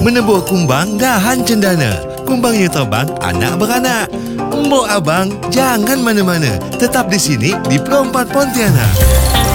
Menebuh kumbang dahan cendana. Kumbangnya terbang anak beranak. Mbok abang, jangan mana-mana. Tetap di sini di Pro 4 Pontianak.